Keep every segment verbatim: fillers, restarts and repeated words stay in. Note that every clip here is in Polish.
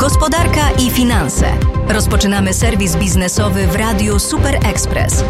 Gospodarka i finanse. Rozpoczynamy serwis biznesowy w Radiu Super Express.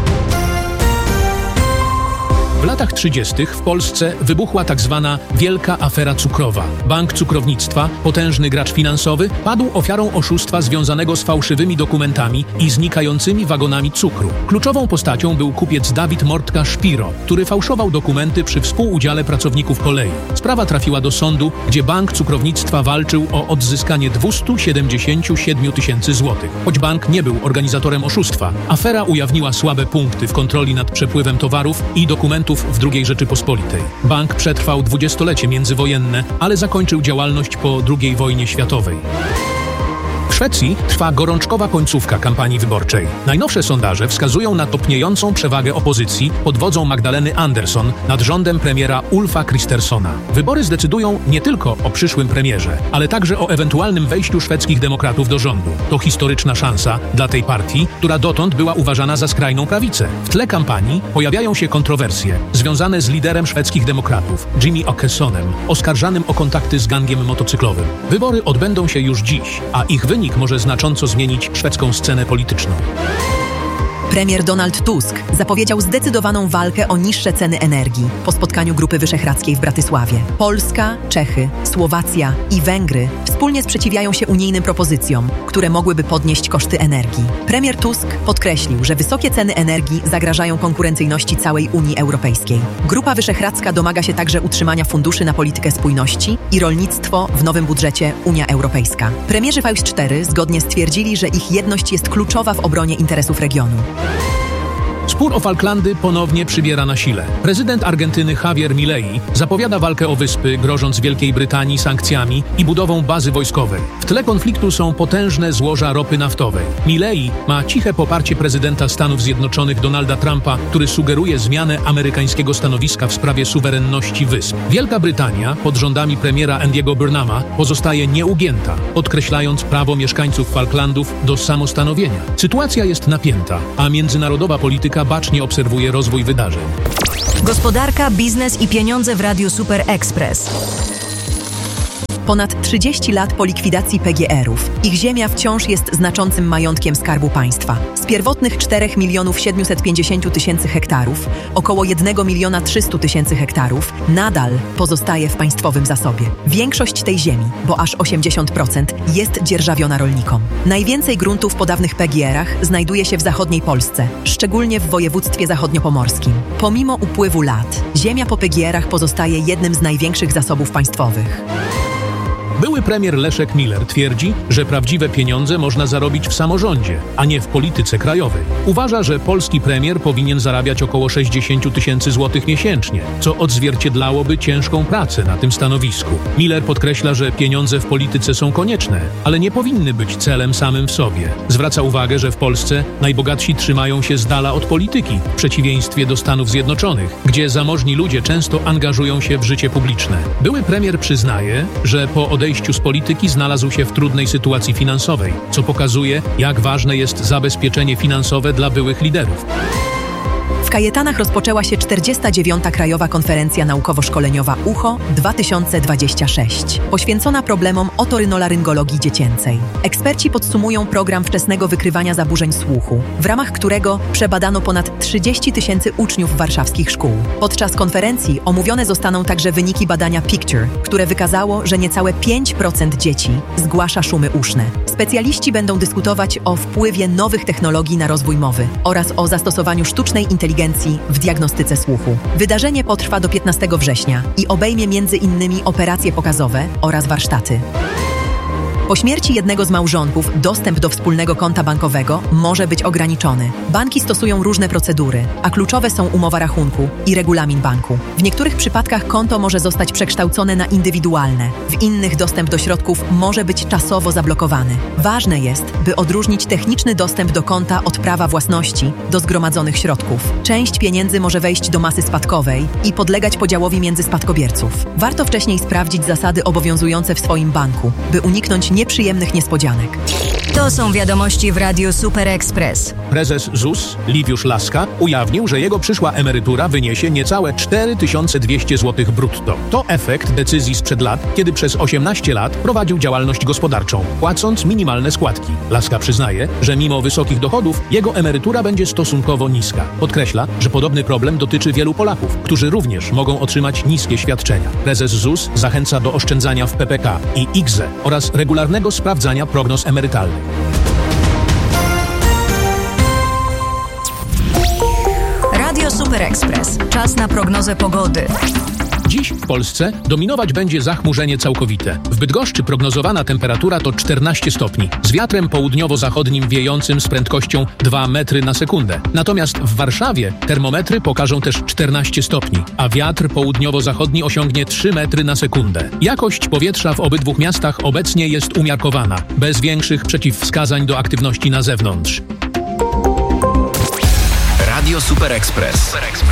W latach trzydziestych w Polsce wybuchła tak zwana wielka afera cukrowa. Bank Cukrownictwa, potężny gracz finansowy, padł ofiarą oszustwa związanego z fałszywymi dokumentami i znikającymi wagonami cukru. Kluczową postacią był kupiec Dawid Mortka-Szpiro, który fałszował dokumenty przy współudziale pracowników kolei. Sprawa trafiła do sądu, gdzie Bank Cukrownictwa walczył o odzyskanie dwieście siedemdziesiąt siedem tysięcy złotych. Choć bank nie był organizatorem oszustwa, afera ujawniła słabe punkty w kontroli nad przepływem towarów i dokumentów w drugiej Rzeczypospolitej. Bank przetrwał dwudziestolecie międzywojenne, ale zakończył działalność po drugiej wojnie światowej. W Szwecji trwa gorączkowa końcówka kampanii wyborczej. Najnowsze sondaże wskazują na topniejącą przewagę opozycji pod wodzą Magdaleny Andersson nad rządem premiera Ulfa Kristerssona. Wybory zdecydują nie tylko o przyszłym premierze, ale także o ewentualnym wejściu szwedzkich demokratów do rządu. To historyczna szansa dla tej partii, która dotąd była uważana za skrajną prawicę. W tle kampanii pojawiają się kontrowersje związane z liderem szwedzkich demokratów, Jimmy Åkessonem, oskarżanym o kontakty z gangiem motocyklowym. Wybory odbędą się już dziś, a ich wynik może znacząco zmienić szwedzką scenę polityczną. Premier Donald Tusk zapowiedział zdecydowaną walkę o niższe ceny energii po spotkaniu Grupy Wyszehradzkiej w Bratysławie. Polska, Czechy, Słowacja i Węgry wspólnie sprzeciwiają się unijnym propozycjom, które mogłyby podnieść koszty energii. Premier Tusk podkreślił, że wysokie ceny energii zagrażają konkurencyjności całej Unii Europejskiej. Grupa Wyszehradzka domaga się także utrzymania funduszy na politykę spójności i rolnictwo w nowym budżecie Unia Europejska. Premierzy V cztery zgodnie stwierdzili, że ich jedność jest kluczowa w obronie interesów regionu. Spór o Falklandy ponownie przybiera na sile. Prezydent Argentyny Javier Milei zapowiada walkę o wyspy, grożąc Wielkiej Brytanii sankcjami i budową bazy wojskowej. W tle konfliktu są potężne złoża ropy naftowej. Milei ma ciche poparcie prezydenta Stanów Zjednoczonych Donalda Trumpa, który sugeruje zmianę amerykańskiego stanowiska w sprawie suwerenności wysp. Wielka Brytania pod rządami premiera Andiego Burnhama pozostaje nieugięta, podkreślając prawo mieszkańców Falklandów do samostanowienia. Sytuacja jest napięta, a międzynarodowa polityka bacznie obserwuje rozwój wydarzeń. Gospodarka, biznes i pieniądze w Radiu Super Express. Ponad trzydzieści lat po likwidacji P G R-ów. Ich ziemia wciąż jest znaczącym majątkiem Skarbu Państwa. Z pierwotnych czterech milionów siedemset pięćdziesiąt tysięcy hektarów, około jeden milion trzysta tysięcy hektarów, nadal pozostaje w państwowym zasobie. Większość tej ziemi, bo aż osiemdziesiąt procent, jest dzierżawiona rolnikom. Najwięcej gruntów po dawnych P G R-ach znajduje się w zachodniej Polsce, szczególnie w województwie zachodniopomorskim. Pomimo upływu lat, ziemia po P G R-ach pozostaje jednym z największych zasobów państwowych. Były premier Leszek Miller twierdzi, że prawdziwe pieniądze można zarobić w samorządzie, a nie w polityce krajowej. Uważa, że polski premier powinien zarabiać około sześćdziesiąt tysięcy złotych miesięcznie, co odzwierciedlałoby ciężką pracę na tym stanowisku. Miller podkreśla, że pieniądze w polityce są konieczne, ale nie powinny być celem samym w sobie. Zwraca uwagę, że w Polsce najbogatsi trzymają się z dala od polityki, w przeciwieństwie do Stanów Zjednoczonych, gdzie zamożni ludzie często angażują się w życie publiczne. Były premier przyznaje, że po odejściu z polityki znalazł się w trudnej sytuacji finansowej, co pokazuje, jak ważne jest zabezpieczenie finansowe dla byłych liderów. W Kajetanach rozpoczęła się czterdziesta dziewiąta Krajowa Konferencja Naukowo-Szkoleniowa U C H O dwa tysiące dwadzieścia sześć, poświęcona problemom otorynolaryngologii dziecięcej. Eksperci podsumują program wczesnego wykrywania zaburzeń słuchu, w ramach którego przebadano ponad trzydzieści tysięcy uczniów warszawskich szkół. Podczas konferencji omówione zostaną także wyniki badania Picture, które wykazało, że niecałe pięć procent dzieci zgłasza szumy uszne. Specjaliści będą dyskutować o wpływie nowych technologii na rozwój mowy oraz o zastosowaniu sztucznej inteligencji w diagnostyce słuchu. Wydarzenie potrwa do piętnastego września i obejmie między innymi operacje pokazowe oraz warsztaty. Po śmierci jednego z małżonków dostęp do wspólnego konta bankowego może być ograniczony. Banki stosują różne procedury, a kluczowe są umowa rachunku i regulamin banku. W niektórych przypadkach konto może zostać przekształcone na indywidualne, w innych dostęp do środków może być czasowo zablokowany. Ważne jest, by odróżnić techniczny dostęp do konta od prawa własności do zgromadzonych środków. Część pieniędzy może wejść do masy spadkowej i podlegać podziałowi między spadkobierców. Warto wcześniej sprawdzić zasady obowiązujące w swoim banku, by uniknąć nieprzyjemnych niespodzianek. To są wiadomości w Radiu Super Express. Prezes Z U S Liwiusz Laska ujawnił, że jego przyszła emerytura wyniesie niecałe cztery tysiące dwieście złotych brutto. To efekt decyzji sprzed lat, kiedy przez osiemnaście lat prowadził działalność gospodarczą, płacąc minimalne składki. Laska przyznaje, że mimo wysokich dochodów jego emerytura będzie stosunkowo niska. Podkreśla, że podobny problem dotyczy wielu Polaków, którzy również mogą otrzymać niskie świadczenia. Prezes Z U S zachęca do oszczędzania w P P K i I K Z E oraz regularnego sprawdzania prognoz emerytalnych. Radio Super Express. Czas na prognozę pogody. Dziś w Polsce dominować będzie zachmurzenie całkowite. W Bydgoszczy prognozowana temperatura to czternaście stopni, z wiatrem południowo-zachodnim wiejącym z prędkością dwa metry na sekundę. Natomiast w Warszawie termometry pokażą też czternaście stopni, a wiatr południowo-zachodni osiągnie trzy metry na sekundę. Jakość powietrza w obydwu miastach obecnie jest umiarkowana, bez większych przeciwwskazań do aktywności na zewnątrz. Radio Super Express.